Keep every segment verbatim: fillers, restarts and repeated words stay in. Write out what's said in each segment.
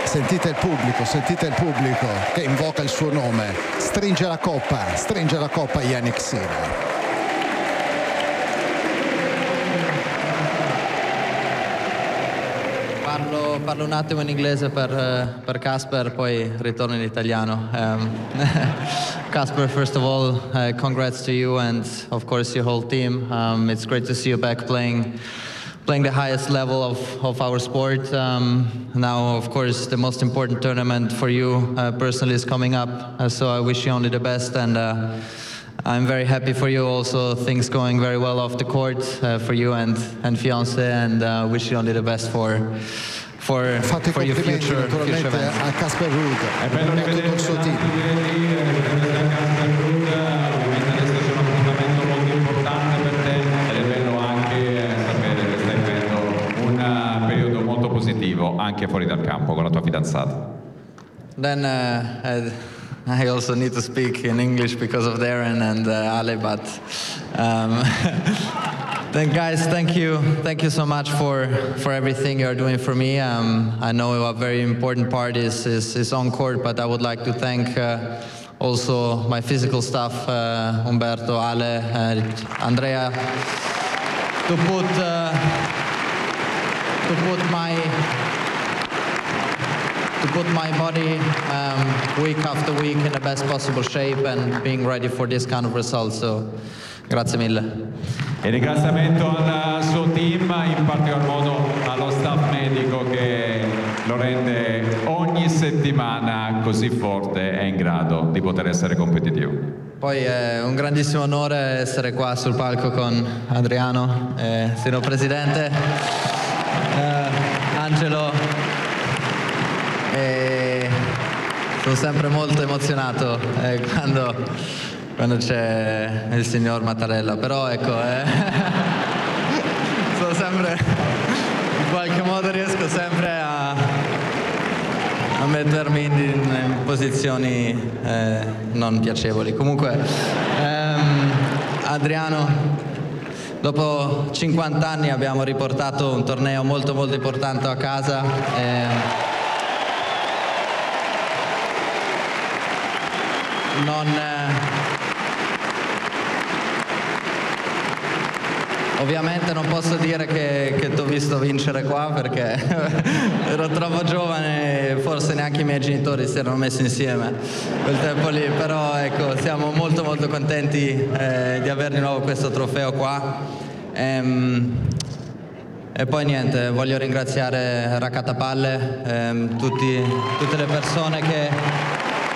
Sentite il pubblico, sentite il pubblico che invoca il suo nome. Stringe la coppa, stringe la coppa Jannik Sinner. Parlo, parlo un attimo in inglese per, per Casper, poi ritorno in italiano. Um, Casper, first of all, uh, congrats to you and of course your whole team. Um, it's great to see you back playing playing the highest level of, of our sport. Um, now, of course, the most important tournament for you uh, personally is coming up, uh, so I wish you only the best, and uh, I'm very happy for you also, things going very well off the court uh, for you and, and fiancé, and uh, wish you only the best for for, Fate for your complimenti future, future naturalmente events. a Casper Ruud È bello e a tutto il suo team. Ovviamente adesso c'è un appuntamento molto importante per te ed è bello anche sapere che stai vivendo un periodo molto positivo anche fuori dal campo con la tua fidanzata. Then uh, I, I also need to speak in English because of Darren and uh, Ale, but um, then guys, thank you, thank you so much for, for everything you're doing for me. Um, I know a very important part is, is, is on court, but I would like to thank uh, also my physical staff, uh, Umberto, Ale, uh, Andrea, to put uh, to put my to put my body um, week after week in the best possible shape and being ready for this kind of results. So, grazie mille. E ringraziamento al suo team, in particolar modo allo staff medico che lo rende ogni settimana così forte e in grado di poter essere competitivo. Poi è un grandissimo onore essere qua sul palco con Adriano, eh, signor Presidente, eh, Angelo, e sono sempre molto emozionato eh, quando, quando c'è il signor Mattarella, però ecco, eh, sono sempre, in qualche modo riesco sempre a, a mettermi in, in posizioni eh, non piacevoli. Comunque, ehm, Adriano, dopo cinquanta anni abbiamo riportato un torneo molto molto importante a casa. Eh, non, eh, ovviamente non posso dire che, che ti ho visto vincere qua perché ero troppo giovane e forse neanche i miei genitori si erano messi insieme quel tempo lì, però ecco, siamo molto molto contenti eh, di avere di nuovo questo trofeo qua. Ehm, e poi niente, voglio ringraziare Raccattapalle, ehm, tutti, tutte le persone che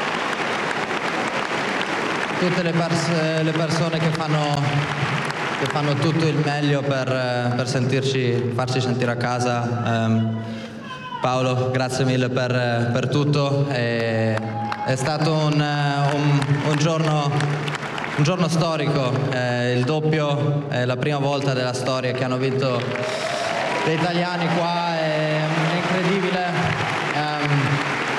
tutte le, pers- le persone che fanno che fanno tutto il meglio per, per sentirci, farci sentire a casa. Um, Paolo, grazie mille per, per tutto. E, è stato un, un, un, giorno, un giorno storico, eh, il doppio è la prima volta della storia che hanno vinto gli italiani qua, è, è incredibile.